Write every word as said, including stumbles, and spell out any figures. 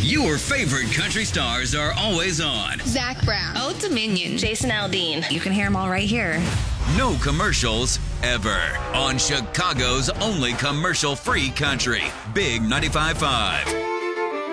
Your favorite country stars are always on. Zach Brown. Old Dominion. Jason Aldean. You can hear them all right here. No commercials ever on Chicago's only commercial-free country. Big ninety-five point five.